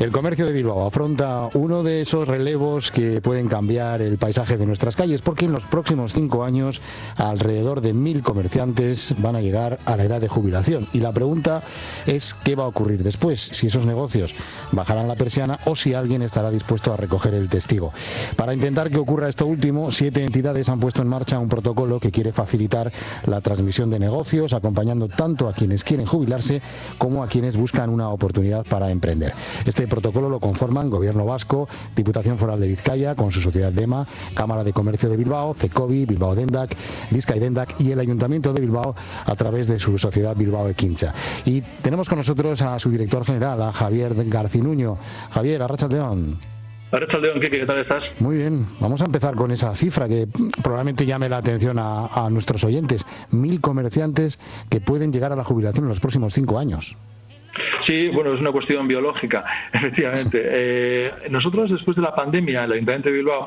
El comercio de Bilbao afronta uno de esos relevos que pueden cambiar el paisaje de nuestras calles, porque en los próximos 5 años alrededor de 1000 comerciantes van a llegar a la edad de jubilación. Y la pregunta es qué va a ocurrir después, si esos negocios bajarán la persiana o si alguien estará dispuesto a recoger el testigo. Para intentar que ocurra esto último, 7 entidades han puesto en marcha un protocolo que quiere facilitar la transmisión de negocios, acompañando tanto a quienes quieren jubilarse como a quienes buscan una oportunidad para emprender. Este protocolo lo conforman Gobierno Vasco, Diputación Foral de Vizcaya, con su sociedad DEMA, Cámara de Comercio de Bilbao, CECOBI, Bilbao Dendak, Vizcaidendak y el Ayuntamiento de Bilbao a través de su sociedad Bilbao Ekintza. Y tenemos con nosotros a su director general, a Javier Garcinuño. Javier, arratsaldeon. Arratsaldeon, Kike, ¿qué tal estás? Muy bien, vamos a empezar con esa cifra que probablemente llame la atención a nuestros oyentes. 1000 comerciantes que pueden llegar a la jubilación en los próximos 5 años. Sí, bueno, es una cuestión biológica, efectivamente. Nosotros, después de la pandemia, el Ayuntamiento de Bilbao,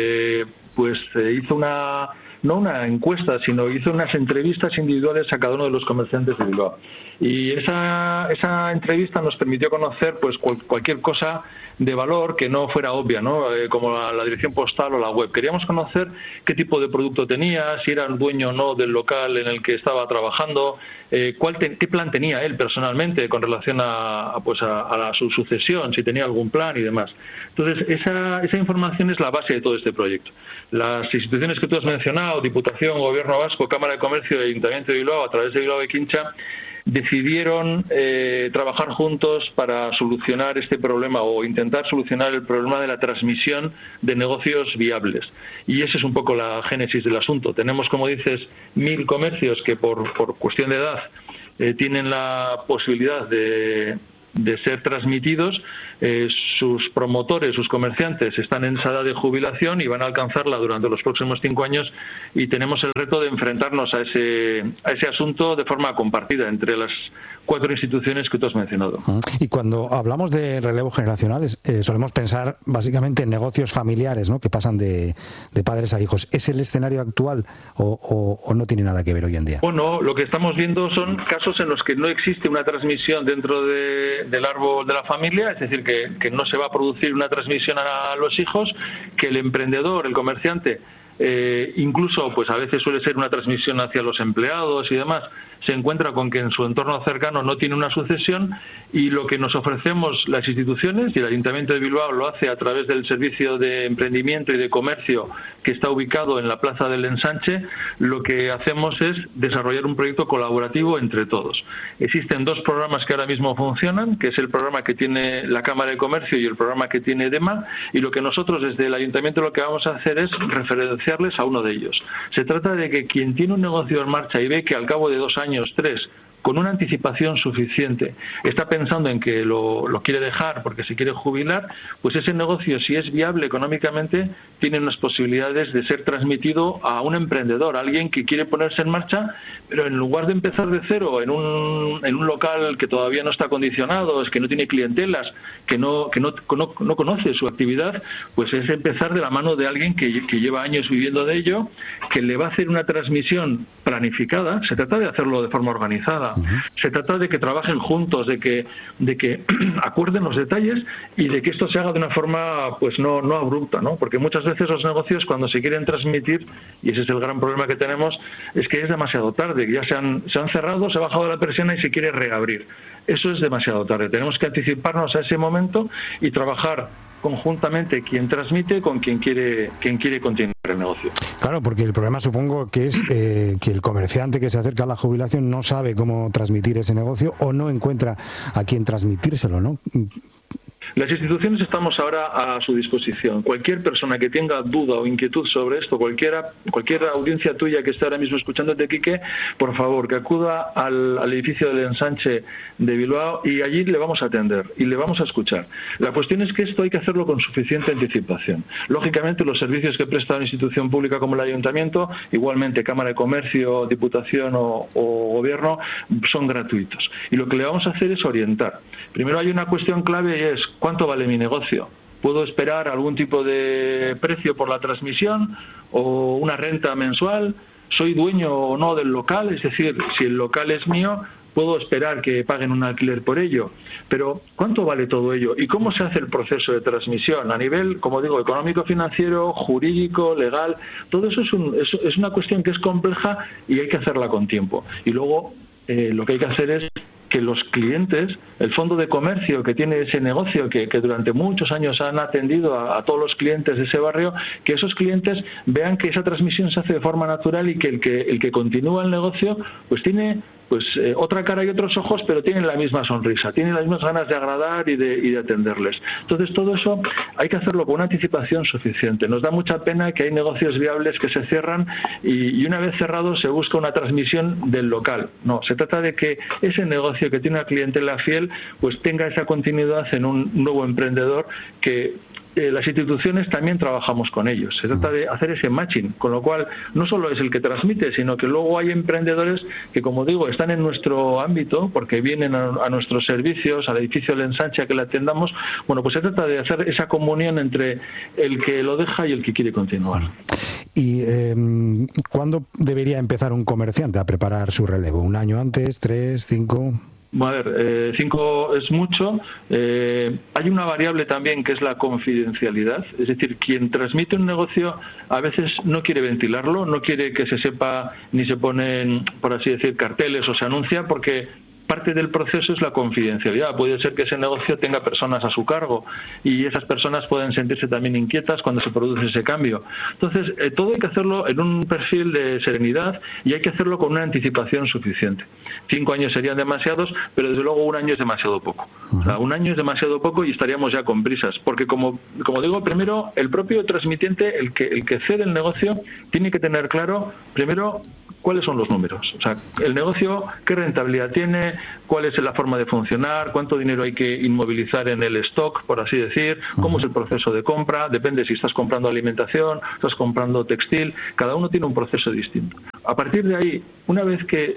hizo no una encuesta, sino hizo unas entrevistas individuales a cada uno de los comerciantes de Bilbao. Y esa entrevista nos permitió conocer pues cualquier cosa de valor que no fuera obvia, ¿no? Como la dirección postal o la web. Queríamos conocer qué tipo de producto tenía, si era el dueño o no del local en el que estaba trabajando, qué plan tenía él personalmente con relación a su sucesión, si tenía algún plan y demás. Entonces, esa información es la base de todo este proyecto. Las instituciones que tú has mencionado, Diputación, Gobierno Vasco, Cámara de Comercio y Ayuntamiento de Bilbao, a través de Bilbao Ekintza, decidieron trabajar juntos para solucionar este problema o intentar solucionar el problema de la transmisión de negocios viables. Y esa es un poco la génesis del asunto. Tenemos, como dices, 1000 comercios que por cuestión de edad tienen la posibilidad de ser transmitidos. Sus promotores, sus comerciantes están en esa edad de jubilación y van a alcanzarla durante los próximos 5 años, y tenemos el reto de enfrentarnos a ese asunto de forma compartida entre las 4 instituciones que tú has mencionado. Y cuando hablamos de relevo generacional, solemos pensar básicamente en negocios familiares, ¿no?, que pasan de padres a hijos. ¿Es el escenario actual o no tiene nada que ver hoy en día? Bueno, lo que estamos viendo son casos en los que no existe una transmisión dentro del árbol de la familia, es decir, que no se va a producir una transmisión a los hijos, que el emprendedor, el comerciante, incluso pues a veces suele ser una transmisión hacia los empleados y demás, se encuentra con que en su entorno cercano no tiene una sucesión, y lo que nos ofrecemos las instituciones, y el Ayuntamiento de Bilbao lo hace a través del Servicio de Emprendimiento y de Comercio que está ubicado en la Plaza del Ensanche, lo que hacemos es desarrollar un proyecto colaborativo entre todos. Existen 2 programas que ahora mismo funcionan, que es el programa que tiene la Cámara de Comercio y el programa que tiene DEMA, y lo que nosotros desde el Ayuntamiento lo que vamos a hacer es referenciarles a uno de ellos. Se trata de que quien tiene un negocio en marcha y ve que al cabo de 2 años, 3, con una anticipación suficiente, está pensando en que lo quiere dejar porque se quiere jubilar, pues ese negocio, si es viable económicamente, tiene unas posibilidades de ser transmitido a un emprendedor, a alguien que quiere ponerse en marcha, pero en lugar de empezar de cero en un local que todavía no está acondicionado, es que no tiene clientelas, que no conoce su actividad, pues es empezar de la mano de alguien que lleva años viviendo de ello, que le va a hacer una transmisión planificada. Se trata de hacerlo de forma organizada. Se trata de que trabajen juntos, de que acuerden los detalles y de que esto se haga de una forma pues no abrupta, ¿no? Porque muchas veces los negocios, cuando se quieren transmitir, y ese es el gran problema que tenemos, es que es demasiado tarde, que ya se han cerrado, se ha bajado la persiana y se quiere reabrir. Eso es demasiado tarde. Tenemos que anticiparnos a ese momento y trabajar conjuntamente quien transmite con quien quiere continuar el negocio. Claro, porque el problema supongo que es que el comerciante que se acerca a la jubilación no sabe cómo transmitir ese negocio o no encuentra a quien transmitírselo, ¿no? Las instituciones estamos ahora a su disposición. Cualquier persona que tenga duda o inquietud sobre esto, cualquier audiencia tuya que esté ahora mismo escuchándote, Quique, por favor, que acuda al edificio del Ensanche de Bilbao, y allí le vamos a atender y le vamos a escuchar. La cuestión es que esto hay que hacerlo con suficiente anticipación. Lógicamente, los servicios que presta una institución pública como el Ayuntamiento, igualmente Cámara de Comercio, Diputación o Gobierno, son gratuitos. Y lo que le vamos a hacer es orientar. Primero hay una cuestión clave, y es ¿cuánto vale mi negocio? ¿Puedo esperar algún tipo de precio por la transmisión o una renta mensual? ¿Soy dueño o no del local? Es decir, si el local es mío, puedo esperar que paguen un alquiler por ello, pero ¿cuánto vale todo ello? ¿Y cómo se hace el proceso de transmisión? A nivel, como digo, económico, financiero, jurídico, legal, todo eso es una cuestión que es compleja y hay que hacerla con tiempo. Y luego lo que hay que hacer es que los clientes, el fondo de comercio que tiene ese negocio, que durante muchos años han atendido a todos los clientes de ese barrio, que esos clientes vean que esa transmisión se hace de forma natural y que el que continúa el negocio pues tiene otra cara y otros ojos, pero tienen la misma sonrisa, tienen las mismas ganas de agradar y de atenderles. Entonces todo eso hay que hacerlo con una anticipación suficiente. Nos da mucha pena que hay negocios viables que se cierran y una vez cerrado se busca una transmisión del local. No, se trata de que ese negocio que tiene una clientela fiel pues tenga esa continuidad en un nuevo emprendedor que las instituciones también trabajamos con ellos. Se trata de hacer ese matching, con lo cual no solo es el que transmite, sino que luego hay emprendedores que, como digo, están en nuestro ámbito porque vienen a nuestros servicios, al edificio del ensanche a que le atendamos. Bueno, pues se trata de hacer esa comunión entre el que lo deja y el que quiere continuar. ¿Y cuándo debería empezar un comerciante a preparar su relevo? ¿Un año antes? ¿3? ¿5? A ver, 5 es mucho. Hay una variable también que es la confidencialidad. Es decir, quien transmite un negocio a veces no quiere ventilarlo, no quiere que se sepa ni se ponen, por así decir, carteles o se anuncia, porque parte del proceso es la confidencialidad. Puede ser que ese negocio tenga personas a su cargo y esas personas pueden sentirse también inquietas cuando se produce ese cambio. Entonces, todo hay que hacerlo en un perfil de serenidad y hay que hacerlo con una anticipación suficiente. 5 años serían demasiados, pero desde luego 1 año es demasiado poco. O sea, 1 año es demasiado poco y estaríamos ya con prisas. Porque, como digo, primero, el propio transmitente, el que cede el negocio, tiene que tener claro, primero, cuáles son los números. O sea, el negocio, qué rentabilidad tiene, cuál es la forma de funcionar, cuánto dinero hay que inmovilizar en el stock, por así decir, cómo es el proceso de compra, depende si estás comprando alimentación, estás comprando textil, cada uno tiene un proceso distinto. A partir de ahí, una vez que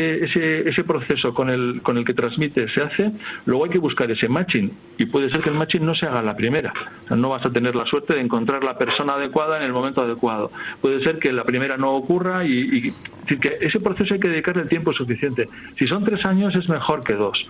ese proceso con el que transmite se hace, luego hay que buscar ese matching y puede ser que el matching no se haga a la primera. O sea, no vas a tener la suerte de encontrar la persona adecuada en el momento adecuado. Puede ser que la primera no ocurra y decir que ese proceso hay que dedicarle el tiempo suficiente. Si son 3 años es mejor que 2.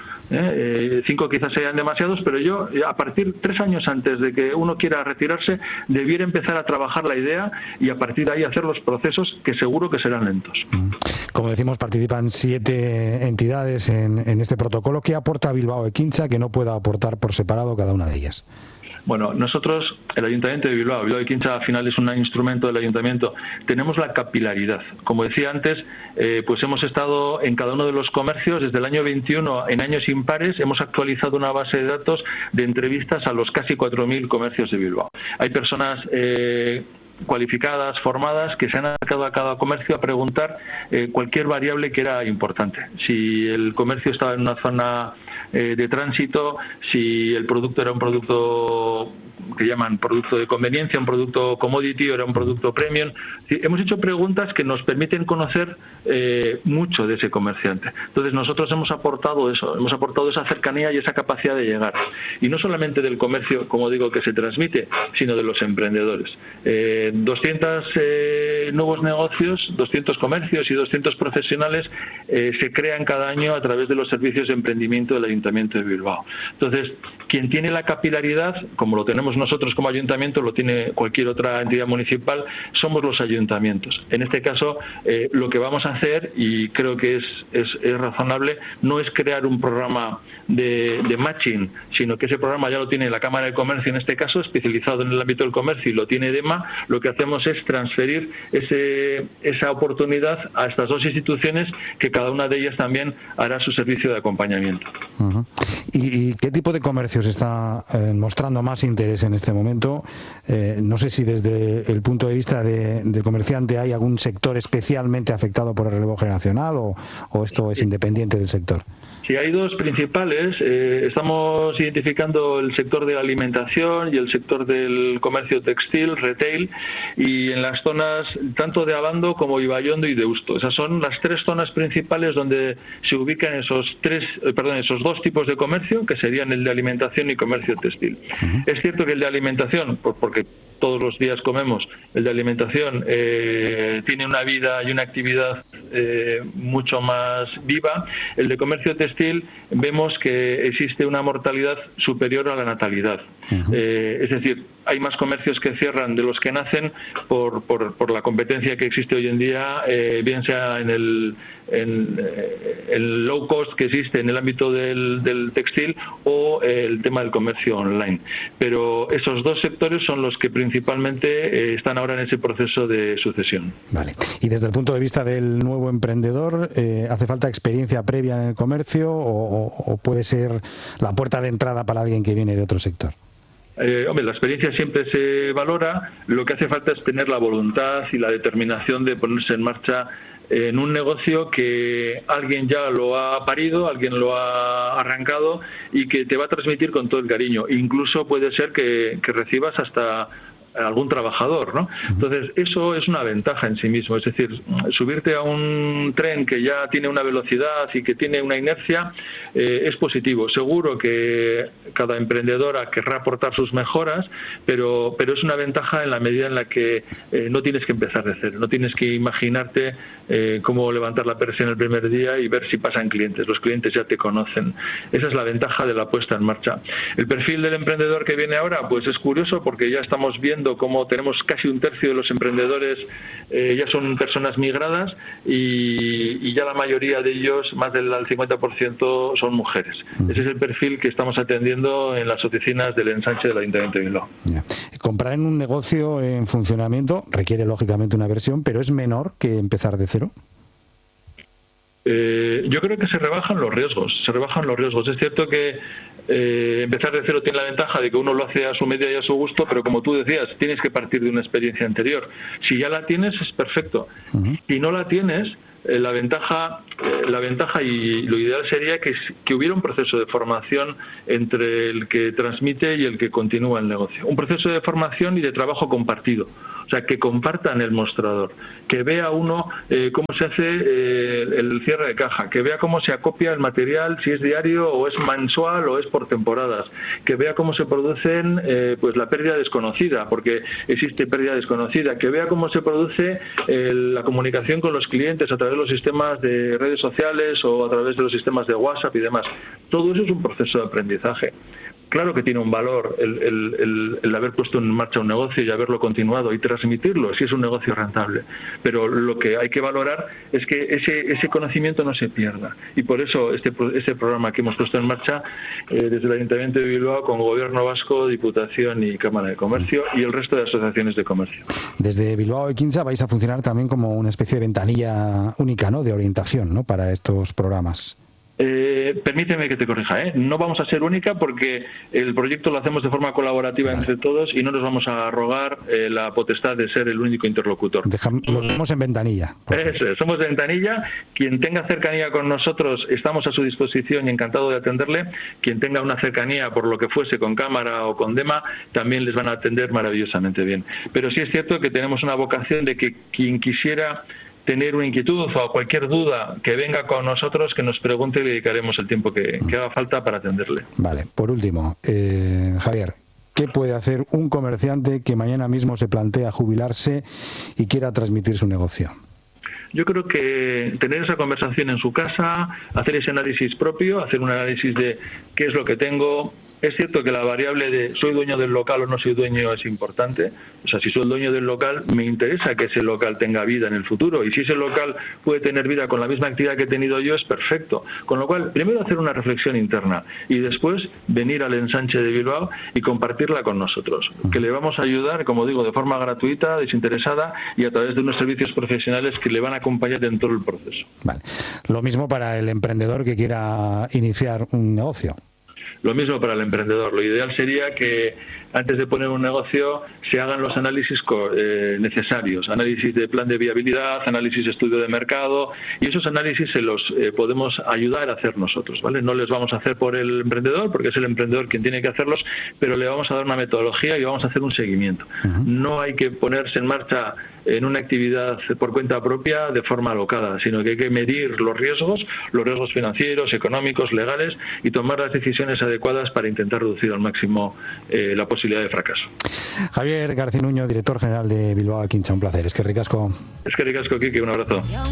5 quizás sean demasiados, pero yo a partir 3 años antes de que uno quiera retirarse debiera empezar a trabajar la idea y a partir de ahí hacer los procesos que seguro que serán lentos. Como decimos, participan 7 entidades en este protocolo. ¿Qué aporta Bilbao Ekintza que no pueda aportar por separado cada una de ellas? Bueno, nosotros, el Ayuntamiento de Bilbao Ekintza al final es un instrumento del Ayuntamiento, tenemos la capilaridad. Como decía antes, pues hemos estado en cada uno de los comercios desde el año 21 en años impares, hemos actualizado una base de datos de entrevistas a los casi 4.000 comercios de Bilbao. Hay personas cualificadas, formadas, que se han acercado a cada comercio a preguntar cualquier variable que era importante. Si el comercio estaba en una zona de tránsito, si el producto era un producto que llaman producto de conveniencia, un producto commodity o era un producto premium. Sí, hemos hecho preguntas que nos permiten conocer mucho de ese comerciante. Entonces nosotros hemos aportado eso, hemos aportado esa cercanía y esa capacidad de llegar. Y no solamente del comercio, como digo, que se transmite, sino de los emprendedores. 200 nuevos negocios, 200 comercios y 200 profesionales se crean cada año a través de los servicios de emprendimiento del Ayuntamiento de Bilbao. Entonces, quien tiene la capilaridad, como lo tenemos nosotros como ayuntamiento, lo tiene cualquier otra entidad municipal, somos los ayuntamientos. En este caso, lo que vamos a hacer, y creo que es razonable, no es crear un programa de matching, sino que ese programa ya lo tiene la Cámara de Comercio, en este caso, especializado en el ámbito del comercio, y lo tiene EDEMA. Lo que hacemos es transferir esa oportunidad a estas 2 instituciones, que cada una de ellas también hará su servicio de acompañamiento. Uh-huh. ¿Y qué tipo de comercios está mostrando más interés en este momento? No sé si desde el punto de vista del comerciante hay algún sector especialmente afectado por el relevo generacional o esto es independiente del sector. Sí, hay 2 principales. Estamos identificando el sector de la alimentación y el sector del comercio textil, retail, y en las zonas tanto de Abando como Ibaiondo y Deusto. Esas son las 3 zonas principales donde se ubican esos 2 tipos de comercio, que serían el de alimentación y comercio textil. Uh-huh. Es cierto que el de alimentación, porque todos los días comemos, el de alimentación, tiene una vida y una actividad mucho más viva. El de comercio textil vemos que existe una mortalidad superior a la natalidad. Es decir, hay más comercios que cierran de los que nacen por la competencia que existe hoy en día, bien sea en el low cost que existe en el ámbito del textil o el tema del comercio online. Pero esos dos sectores son los que principalmente están ahora en ese proceso de sucesión. Vale. Y desde el punto de vista del nuevo emprendedor, ¿hace falta experiencia previa en el comercio o puede ser la puerta de entrada para alguien que viene de otro sector? Hombre, la experiencia siempre se valora. Lo que hace falta es tener la voluntad y la determinación de ponerse en marcha en un negocio que alguien ya lo ha parido, alguien lo ha arrancado y que te va a transmitir con todo el cariño. Incluso puede ser que recibas hasta algún trabajador, ¿no? Entonces, eso es una ventaja en sí mismo. Es decir, subirte a un tren que ya tiene una velocidad y que tiene una inercia es positivo. Seguro que cada emprendedora querrá aportar sus mejoras, pero es una ventaja en la medida en la que no tienes que empezar de cero. No tienes que imaginarte cómo levantar la persiana el primer día y ver si pasan clientes. Los clientes ya te conocen. Esa es la ventaja de la puesta en marcha. El perfil del emprendedor que viene ahora, pues es curioso porque ya estamos viendo como tenemos casi un tercio de los emprendedores ya son personas migradas y ya la mayoría de ellos, más del 50%, son mujeres. Ese es el perfil que estamos atendiendo en las oficinas del ensanche del Ayuntamiento de Bilbao. Comprar en un negocio en funcionamiento requiere lógicamente una inversión, pero ¿es menor que empezar de cero? Yo creo que se rebajan los riesgos. Es cierto que empezar de cero tiene la ventaja de que uno lo hace a su medida y a su gusto, pero como tú decías, tienes que partir de una experiencia anterior. Si ya la tienes, es perfecto. Si no la tienes, la ventaja y lo ideal sería que hubiera un proceso de formación entre el que transmite y el que continúa el negocio. Un proceso de formación y de trabajo compartido. O sea, que compartan el mostrador, que vea uno cómo se hace el cierre de caja, que vea cómo se acopia el material, si es diario o es mensual o es por temporadas, que vea cómo se producen pues la pérdida desconocida, porque existe pérdida desconocida, que vea cómo se produce la comunicación con los clientes a través de los sistemas de redes sociales o a través de los sistemas de WhatsApp y demás. Todo eso es un proceso de aprendizaje. Claro que tiene un valor el haber puesto en marcha un negocio y haberlo continuado y transmitirlo si es un negocio rentable. Pero lo que hay que valorar es que ese conocimiento no se pierda. Y por eso este programa que hemos puesto en marcha desde el Ayuntamiento de Bilbao con Gobierno Vasco, Diputación y Cámara de Comercio y el resto de asociaciones de comercio. Desde Bilbao Equintza vais a funcionar también como una especie de ventanilla única, ¿no?, de orientación, ¿no?, para estos programas. Permíteme que te corrija, no vamos a ser única porque el proyecto lo hacemos de forma colaborativa entre todos y no nos vamos a arrogar la potestad de ser el único interlocutor. Lo dejamos en ventanilla. Somos de ventanilla. Quien tenga cercanía con nosotros estamos a su disposición y encantado de atenderle. Quien tenga una cercanía por lo que fuese con Cámara o con DEMA también les van a atender maravillosamente bien. Pero sí es cierto que tenemos una vocación de que quien quisiera tener una inquietud o cualquier duda que venga con nosotros, que nos pregunte y le dedicaremos el tiempo que haga falta para atenderle. Vale, por último, Javier, ¿qué puede hacer un comerciante que mañana mismo se plantea jubilarse y quiera transmitir su negocio? Yo creo que tener esa conversación en su casa, hacer ese análisis propio, hacer un análisis de qué es lo que tengo. Es cierto que la variable de soy dueño del local o no soy dueño es importante. O sea, si soy el dueño del local, me interesa que ese local tenga vida en el futuro. Y si ese local puede tener vida con la misma actividad que he tenido yo, es perfecto. Con lo cual, primero hacer una reflexión interna y después venir al ensanche de Bilbao y compartirla con nosotros. Que le vamos a ayudar, como digo, de forma gratuita, desinteresada y a través de unos servicios profesionales que le van a acompañar en todo el proceso. Vale. Lo mismo para el emprendedor que quiera iniciar un negocio. Lo mismo para el emprendedor. Lo ideal sería que antes de poner un negocio se hagan los análisis necesarios, análisis de plan de viabilidad, análisis de estudio de mercado, y esos análisis se los podemos ayudar a hacer nosotros, ¿vale? No les vamos a hacer por el emprendedor, porque es el emprendedor quien tiene que hacerlos, pero le vamos a dar una metodología y vamos a hacer un seguimiento. No hay que ponerse en marcha en una actividad por cuenta propia de forma alocada, sino que hay que medir los riesgos financieros, económicos, legales, y tomar las decisiones adecuadas para intentar reducir al máximo la posibilidad de fracaso. Javier Garcinuño, director general de Bilbao Quincha, un placer. Es que ricasco, Quique, un abrazo.